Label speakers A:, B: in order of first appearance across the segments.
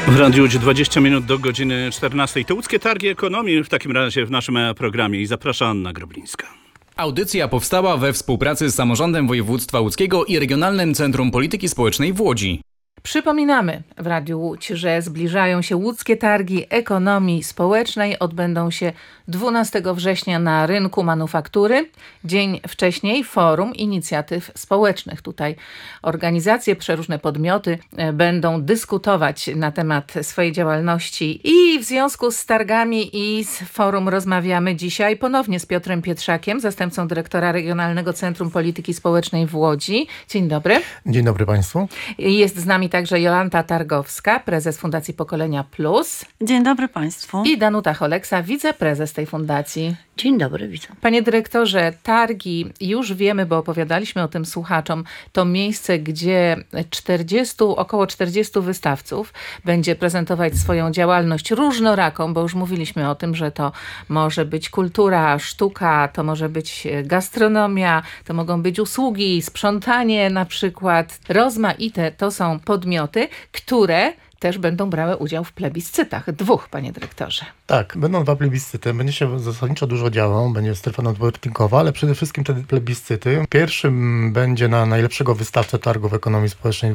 A: W Radiu Łódź 20 minut do godziny 14. To łódzkie targi ekonomii w takim razie w naszym programie i zaprasza Anna Groblińska.
B: Audycja powstała we współpracy z Samorządem Województwa Łódzkiego i Regionalnym Centrum Polityki Społecznej w Łodzi.
C: Przypominamy w Radiu Łódź, że zbliżają się łódzkie targi ekonomii społecznej. Odbędą się 12 września na rynku manufaktury. Dzień wcześniej Forum Inicjatyw Społecznych. Tutaj organizacje, przeróżne podmioty będą dyskutować na temat swojej działalności. I w związku z targami i z forum rozmawiamy dzisiaj ponownie z Piotrem Pietrzakiem, zastępcą dyrektora Regionalnego Centrum Polityki Społecznej w Łodzi. Dzień dobry.
D: Dzień dobry Państwu.
C: Jest z nami także Jolanta Targowska, prezes Fundacji Pokolenia Plus.
E: Dzień dobry Państwu.
C: I Danuta Choleksa, wiceprezes tej fundacji.
F: Dzień dobry, witam.
C: Panie dyrektorze, targi, już wiemy, bo opowiadaliśmy o tym słuchaczom, to miejsce, gdzie około 40 wystawców będzie prezentować swoją działalność różnoraką, bo już mówiliśmy o tym, że to może być kultura, sztuka, to może być gastronomia, to mogą być usługi, sprzątanie na przykład. Rozmaite to są podmioty, które też będą brały udział w plebiscytach. 2, panie dyrektorze.
D: Tak, będą 2 plebiscyty. Będzie się zasadniczo dużo działo. Będzie strefa networkingowa, ale przede wszystkim te plebiscyty. Pierwszym będzie na najlepszego wystawcę targów ekonomii społecznej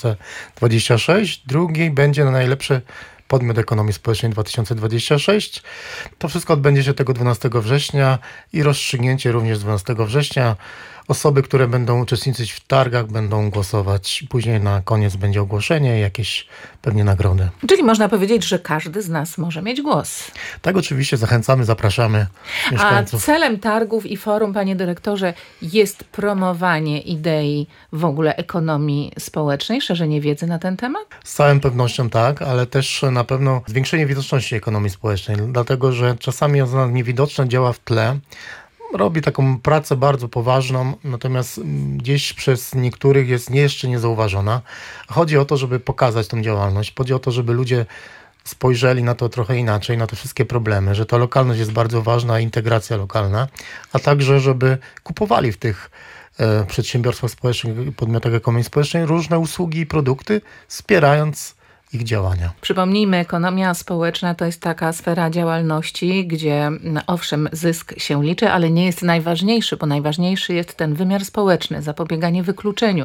D: 2026. Drugi będzie na najlepszy podmiot ekonomii społecznej 2026. To wszystko odbędzie się tego 12 września i rozstrzygnięcie również 12 września. Osoby, które będą uczestniczyć w targach, będą głosować. Później na koniec będzie ogłoszenie, jakieś pewnie nagrody.
C: Czyli można powiedzieć, że każdy z nas może mieć głos.
D: Tak, oczywiście zachęcamy, zapraszamy mieszkańców.
C: A celem targów i forum, panie dyrektorze, jest promowanie idei w ogóle ekonomii społecznej, szerzenie wiedzy na ten temat?
D: Z całą pewnością tak, ale też na pewno zwiększenie widoczności ekonomii społecznej, dlatego że czasami ona niewidoczna działa w tle. Robi taką pracę bardzo poważną, natomiast gdzieś przez niektórych jest jeszcze niezauważona. Chodzi o to, żeby pokazać tą działalność. Chodzi o to, żeby ludzie spojrzeli na to trochę inaczej, na te wszystkie problemy, że ta lokalność jest bardzo ważna, integracja lokalna, a także, żeby kupowali w tych przedsiębiorstwach społecznych, podmiotach ekonomii społecznej różne usługi i produkty, wspierając ich działania.
C: Przypomnijmy, ekonomia społeczna to jest taka sfera działalności, gdzie owszem zysk się liczy, ale nie jest najważniejszy, bo najważniejszy jest ten wymiar społeczny, zapobieganie wykluczeniu,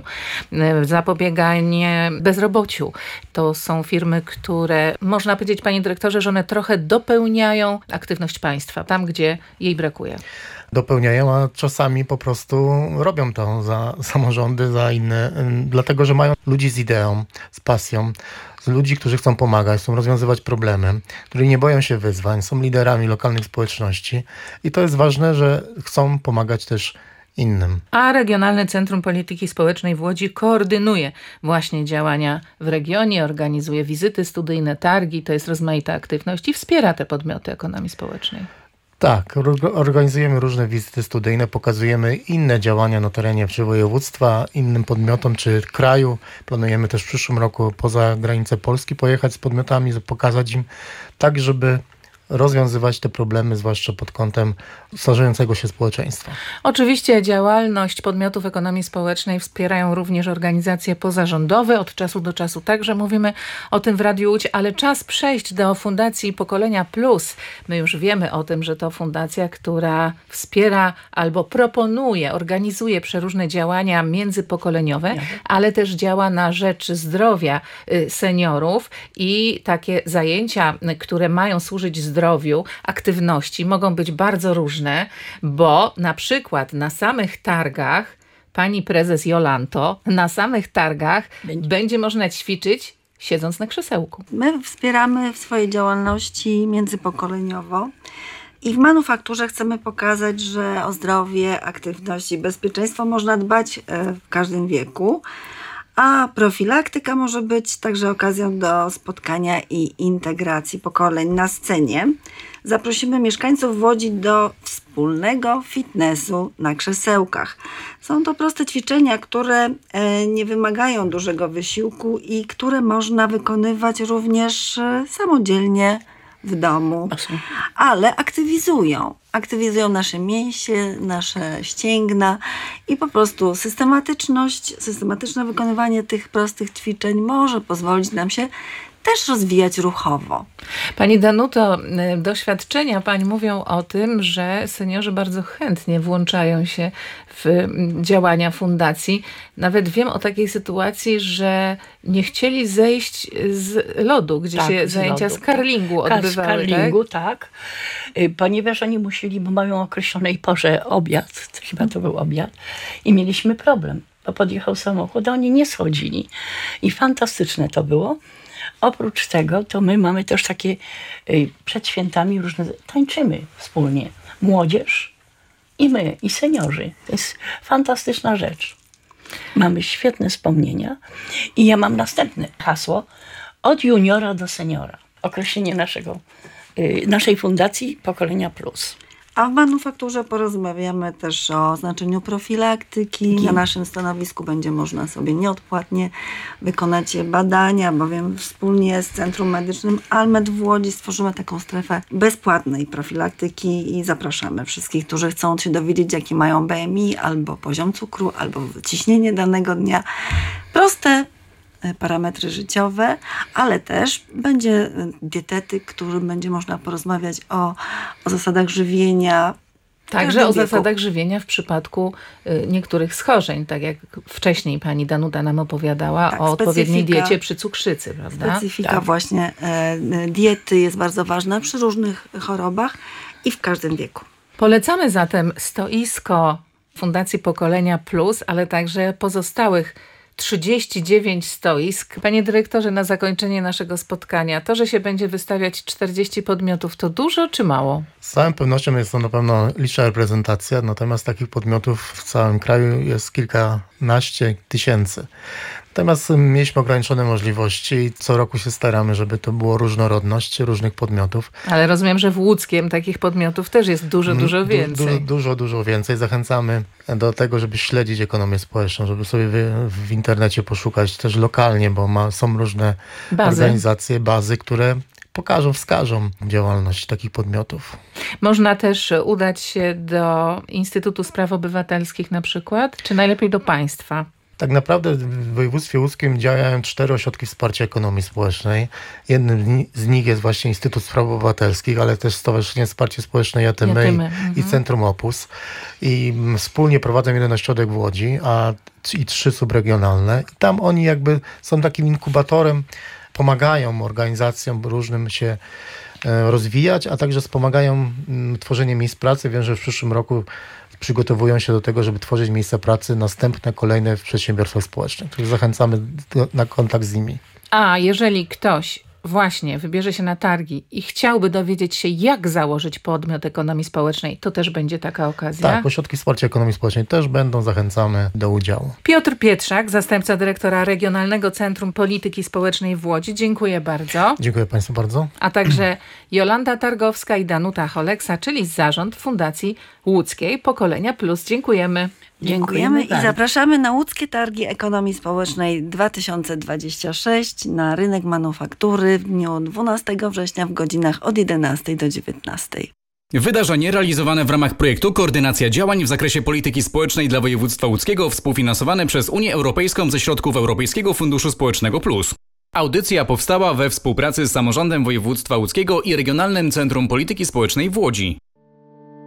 C: zapobieganie bezrobociu. To są firmy, które można powiedzieć, panie dyrektorze, że one trochę dopełniają aktywność państwa, tam gdzie jej brakuje.
D: Dopełniają, a czasami po prostu robią to za samorządy, za inne, dlatego że mają ludzi z ideą, z pasją, z ludzi, którzy chcą pomagać, chcą rozwiązywać problemy, którzy nie boją się wyzwań, są liderami lokalnych społeczności i to jest ważne, że chcą pomagać też innym.
C: A Regionalne Centrum Polityki Społecznej w Łodzi koordynuje właśnie działania w regionie, organizuje wizyty studyjne, targi, to jest rozmaita aktywność i wspiera te podmioty ekonomii społecznej.
D: Tak, organizujemy różne wizyty studyjne, pokazujemy inne działania na terenie czy województwa, innym podmiotom czy kraju. Planujemy też w przyszłym roku poza granicę Polski pojechać z podmiotami, pokazać im tak, żeby rozwiązywać te problemy, zwłaszcza pod kątem starzejącego się społeczeństwa.
C: Oczywiście działalność podmiotów ekonomii społecznej wspierają również organizacje pozarządowe. Od czasu do czasu także mówimy o tym w Radiu Łódź, ale czas przejść do Fundacji Pokolenia Plus. My już wiemy o tym, że to fundacja, która wspiera albo proponuje, organizuje przeróżne działania międzypokoleniowe, ale też działa na rzecz zdrowia seniorów i takie zajęcia, które mają służyć zdrowiu, aktywności mogą być bardzo różne, bo na przykład na samych targach, pani prezes Jolanto, na samych targach będzie można ćwiczyć siedząc na krzesełku.
E: My wspieramy w swojej działalności międzypokoleniowo i w manufakturze chcemy pokazać, że o zdrowie, aktywność i bezpieczeństwo można dbać w każdym wieku. A profilaktyka może być także okazją do spotkania i integracji pokoleń na scenie. Zaprosimy mieszkańców Łodzi do wspólnego fitnessu na krzesełkach. Są to proste ćwiczenia, które nie wymagają dużego wysiłku i które można wykonywać również samodzielnie w domu, ale aktywizują. aktywizują nasze mięśnie, nasze ścięgna i po prostu systematyczne wykonywanie tych prostych ćwiczeń może pozwolić nam się też rozwijać ruchowo.
C: Pani Danuto, doświadczenia pań mówią o tym, że seniorzy bardzo chętnie włączają się w działania fundacji. Nawet wiem o takiej sytuacji, że nie chcieli zejść z lodu, gdzie się zajęcia z curlingu odbywały.
F: Z curlingu, tak. Ponieważ oni musieli, bo mają o określonej porze obiad, chyba to był obiad, i mieliśmy problem, bo podjechał samochód, a oni nie schodzili. I fantastyczne to było. Oprócz tego, to my mamy też takie przed świętami różne, tańczymy wspólnie. Młodzież i my, i seniorzy. To jest fantastyczna rzecz. Mamy świetne wspomnienia. I ja mam następne hasło. Od juniora do seniora. Określenie naszej fundacji Pokolenia Plus.
E: A w manufakturze porozmawiamy też o znaczeniu profilaktyki. Na naszym stanowisku będzie można sobie nieodpłatnie wykonać badania, bowiem wspólnie z Centrum Medycznym Almed w Łodzi stworzymy taką strefę bezpłatnej profilaktyki i zapraszamy wszystkich, którzy chcą się dowiedzieć, jaki mają BMI, albo poziom cukru, albo ciśnienie danego dnia. Proste parametry życiowe, ale też będzie dietetyk, którym będzie można porozmawiać o zasadach żywienia.
C: Także o zasadach żywienia w przypadku niektórych schorzeń, tak jak wcześniej pani Danuta nam opowiadała o odpowiedniej diecie przy cukrzycy, prawda?
E: Specyfika właśnie diety jest bardzo ważna przy różnych chorobach i w każdym wieku.
C: Polecamy zatem stoisko Fundacji Pokolenia Plus, ale także pozostałych 39 stoisk. Panie dyrektorze, na zakończenie naszego spotkania, to, że się będzie wystawiać 40 podmiotów, to dużo czy mało?
D: Z całą pewnością jest to na pewno liczna reprezentacja, natomiast takich podmiotów w całym kraju jest kilkanaście tysięcy. Natomiast mieliśmy ograniczone możliwości i co roku się staramy, żeby to było różnorodność różnych podmiotów.
C: Ale rozumiem, że w Łódzkiem takich podmiotów też jest dużo więcej.
D: Dużo więcej. Zachęcamy do tego, żeby śledzić ekonomię społeczną, żeby sobie w internecie poszukać też lokalnie, bo są różne organizacje, bazy, które wskażą działalność takich podmiotów.
C: Można też udać się do Instytutu Spraw Obywatelskich na przykład, czy najlepiej do państwa?
D: Tak naprawdę w województwie łódzkim działają 4 ośrodki wsparcia ekonomii społecznej. Jednym z nich jest właśnie Instytut Spraw Obywatelskich, ale też Stowarzyszenie Wsparcia Społeczne Jatymy i Centrum Opus. I wspólnie prowadzą jeden ośrodek w Łodzi, i 3 subregionalne. I tam oni jakby są takim inkubatorem, pomagają organizacjom różnym się rozwijać, a także wspomagają tworzenie miejsc pracy. Wiem, że w przyszłym roku przygotowują się do tego, żeby tworzyć miejsca pracy kolejne w przedsiębiorstwach społecznych. Także zachęcamy na kontakt z nimi.
C: A jeżeli ktoś właśnie wybierze się na targi i chciałby dowiedzieć się, jak założyć podmiot ekonomii społecznej, to też będzie taka okazja?
D: Tak, ośrodki wsparcia ekonomii społecznej też będą, zachęcamy do udziału.
C: Piotr Pietrzak, zastępca dyrektora Regionalnego Centrum Polityki Społecznej w Łodzi. Dziękuję bardzo.
D: Dziękuję Państwu bardzo.
C: A także Jolanta Targowska i Danuta Choleksa, czyli zarząd Fundacji Łódzkiej Pokolenia Plus. Dziękujemy.
E: Dziękujemy i zapraszamy na Łódzkie Targi Ekonomii Społecznej 2026 na rynek manufaktury w dniu 12 września w godzinach od 11 do 19.
B: Wydarzenie realizowane w ramach projektu Koordynacja działań w zakresie polityki społecznej dla województwa łódzkiego, współfinansowane przez Unię Europejską ze środków Europejskiego Funduszu Społecznego Plus. Audycja powstała we współpracy z Samorządem Województwa Łódzkiego i Regionalnym Centrum Polityki Społecznej w Łodzi.